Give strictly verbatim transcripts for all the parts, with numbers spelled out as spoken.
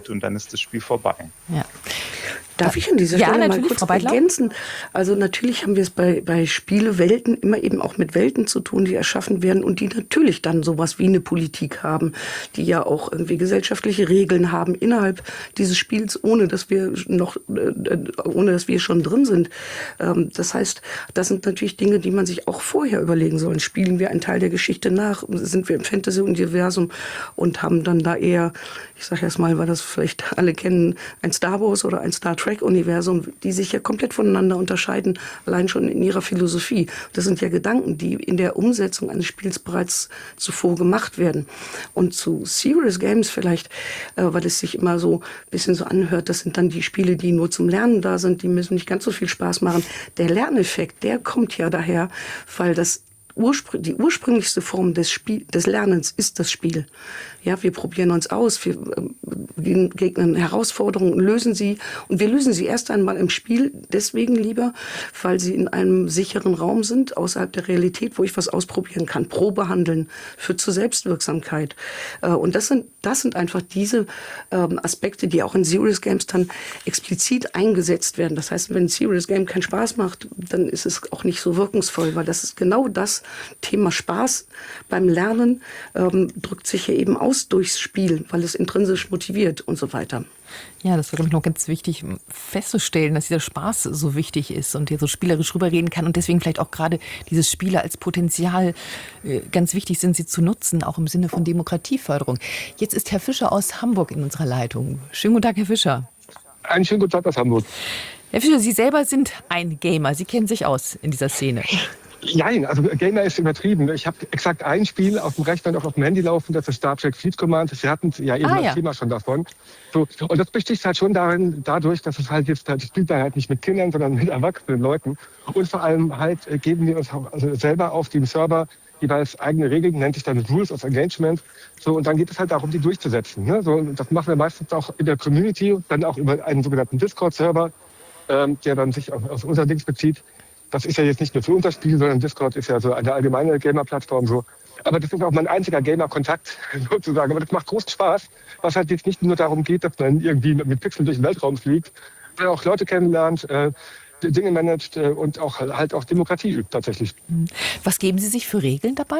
und dann ist das Spiel vorbei. Ja. Darf ich an dieser Ja, Stelle mal natürlich, kurz Frau Beitler. ergänzen? Also natürlich haben wir es bei, bei Spielewelten immer eben auch mit Welten zu tun, die erschaffen werden und die natürlich dann sowas wie eine Politik haben, die ja auch irgendwie gesellschaftliche Regeln haben innerhalb dieses Spiels, ohne dass wir noch, äh, ohne dass wir schon drin sind. Ähm, das heißt, das sind natürlich Dinge, die man sich auch vorher überlegen soll. Spielen wir einen Teil der Geschichte nach? Sind wir im Fantasy-Universum und haben dann da eher, ich sage erst mal, weil das vielleicht alle kennen, ein Star Wars oder ein Star Trek-Universum, die sich ja komplett voneinander unterscheiden, allein schon in ihrer Philosophie. Das sind ja Gedanken, die in der Umsetzung eines Spiels bereits zuvor gemacht werden. Und zu Serious Games vielleicht, äh, weil es sich immer so ein bisschen so anhört, das sind dann die Spiele, die nur zum Lernen da sind, die müssen nicht ganz so viel Spaß machen. Der Lerneffekt, der kommt ja daher, weil das Urspr- die ursprünglichste Form des, Spiel, des Lernens ist das Spiel. Ja, wir probieren uns aus, wir äh, gegnen Herausforderungen und lösen sie. Und wir lösen sie erst einmal im Spiel deswegen lieber, weil sie in einem sicheren Raum sind, außerhalb der Realität, wo ich was ausprobieren kann. Probe handeln, führt zur Selbstwirksamkeit. Äh, und das sind, das sind einfach diese ähm, Aspekte, die auch in Serious Games dann explizit eingesetzt werden. Das heißt, wenn ein Serious Game keinen Spaß macht, dann ist es auch nicht so wirkungsvoll, weil das ist genau das Thema Spaß beim Lernen, ähm, drückt sich ja eben aus durchs Spiel, weil es intrinsisch motiviert und so weiter. Ja, das war, glaube ich, noch ganz wichtig festzustellen, dass dieser Spaß so wichtig ist und hier so spielerisch rüberreden kann und deswegen vielleicht auch gerade diese Spiele als Potenzial äh, ganz wichtig sind, sie zu nutzen, auch im Sinne von Demokratieförderung. Jetzt ist Herr Fischer aus Hamburg in unserer Leitung. Schönen guten Tag, Herr Fischer. Einen schönen guten Tag aus Hamburg. Herr Fischer, Sie selber sind ein Gamer. Sie kennen sich aus in dieser Szene. Nein, also Gamer ist übertrieben. Ich habe exakt ein Spiel auf dem Rechner und auch auf dem Handy laufen, das ist Star Trek Fleet Command. Sie hatten ja eben Ah, das ja. Thema schon davon. So, und das besticht halt schon darin, dadurch, dass es halt jetzt, das spielt da halt nicht mit Kindern, sondern mit erwachsenen Leuten. Und vor allem halt äh, geben wir uns auch, also selber auf dem Server jeweils eigene Regeln, nennt sich dann Rules of Engagement. So, und dann geht es halt darum, die durchzusetzen. Ne? So, und das machen wir meistens auch in der Community, dann auch über einen sogenannten Discord-Server, ähm, der dann sich auf, auf unser Dings bezieht. Das ist ja jetzt nicht nur für unser Spiel, sondern Discord ist ja so eine allgemeine Gamer-Plattform. So. Aber das ist auch mein einziger Gamer-Kontakt sozusagen. Aber das macht großen Spaß, was halt jetzt nicht nur darum geht, dass man irgendwie mit Pixeln durch den Weltraum fliegt, sondern auch Leute kennenlernt, äh, Dinge managt äh, und auch halt auch Demokratie übt tatsächlich. Was geben Sie sich für Regeln dabei?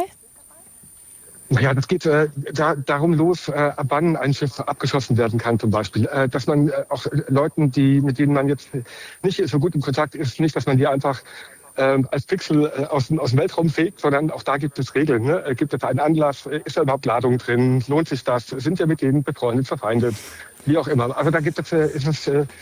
Naja, das geht äh, da, darum los, äh, ab wann ein Schiff abgeschossen werden kann zum Beispiel. Äh, dass man äh, auch Leuten, die, mit denen man jetzt nicht so gut im Kontakt ist, nicht, dass man die einfach äh, als Pixel äh, aus, aus dem Weltraum fegt, sondern auch da gibt es Regeln. Ne? Äh, gibt es einen Anlass? Äh, ist da überhaupt Ladung drin? Lohnt sich das? Sind wir mit denen befreundet, verfeindet? Wie auch immer. Also da gibt es, äh, ist es... Äh,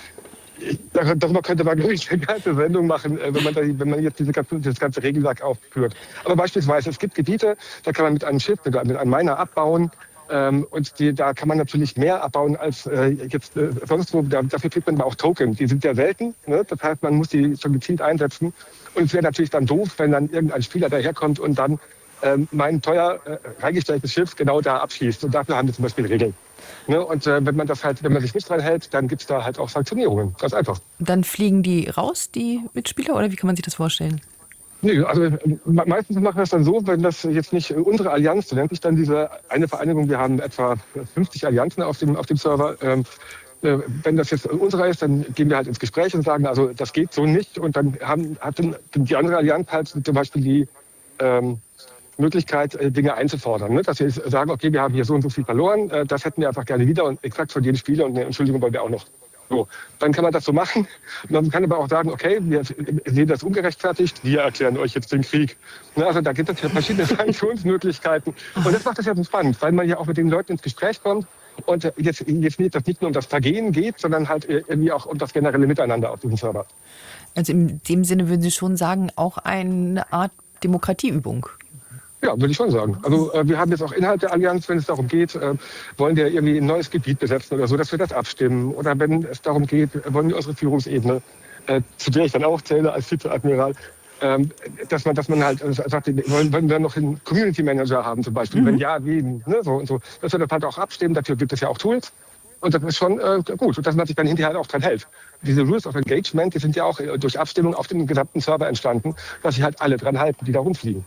Darüber könnte man, glaube ich, eine ganze Sendung machen, wenn man, da, wenn man jetzt diese ganze, das ganze Regelwerk aufführt. Aber beispielsweise, es gibt Gebiete, da kann man mit einem Schiff, mit einem Miner abbauen. Ähm, und die, da kann man natürlich mehr abbauen als äh, jetzt äh, sonst wo. Da, dafür kriegt man aber auch Token. Die sind ja selten. Ne? Das heißt, man muss die schon gezielt einsetzen. Und es wäre natürlich dann doof, wenn dann irgendein Spieler daherkommt und dann ähm, mein teuer äh, reingestelltes Schiff genau da abschießt. Und dafür haben wir zum Beispiel Regeln. Ne, und äh, wenn man das halt, wenn man sich nicht dran hält, dann gibt es da halt auch Sanktionierungen. Ganz einfach. Dann fliegen die raus, die Mitspieler, oder wie kann man sich das vorstellen? Nö, also äh, meistens machen wir es dann so, wenn das jetzt nicht unsere Allianz, so nennt sich dann diese eine Vereinigung, wir haben etwa fünfzig Allianzen auf dem, auf dem Server. Ähm, äh, wenn das jetzt unserer ist, dann gehen wir halt ins Gespräch und sagen, also das geht so nicht. Und dann haben, hat dann die andere Allianz halt zum Beispiel die ähm, Möglichkeit, Dinge einzufordern. Ne? Dass wir sagen, okay, wir haben hier so und so viel verloren, das hätten wir einfach gerne wieder und exakt von jedem Spieler und eine Entschuldigung wollen wir auch noch. So, dann kann man das so machen. Und man kann aber auch sagen, okay, wir sehen das ungerechtfertigt, wir erklären euch jetzt den Krieg. Ne? Also da gibt es ja verschiedene Sanktionsmöglichkeiten. Und das macht das ja so spannend, weil man ja auch mit den Leuten ins Gespräch kommt und jetzt, jetzt nicht, das nicht nur um das Vergehen geht, sondern halt irgendwie auch um das generelle Miteinander auf diesem Server. Also in dem Sinne würden Sie schon sagen, auch eine Art Demokratieübung. Ja, würde ich schon sagen. Also äh, wir haben jetzt auch innerhalb der Allianz, wenn es darum geht, äh, wollen wir irgendwie ein neues Gebiet besetzen oder so, dass wir das abstimmen. Oder wenn es darum geht, wollen wir unsere Führungsebene, äh, zu der ich dann auch zähle als Vizeadmiral, ähm, dass man, dass man halt äh, sagt, wollen, wollen wir noch einen Community Manager haben zum Beispiel, mhm. wenn ja, wen, ne, so und so. Dass wir das halt auch abstimmen, dafür gibt es ja auch Tools. Und das ist schon äh, gut, und dass man sich dann hinterher auch dran hält. Diese Rules of Engagement, die sind ja auch äh, durch Abstimmung auf dem gesamten Server entstanden, dass sich halt alle dran halten, die da rumfliegen.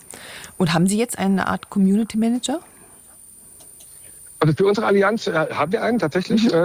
Und haben Sie jetzt eine Art Community Manager? Also für unsere Allianz äh, haben wir einen tatsächlich. Mhm. Äh,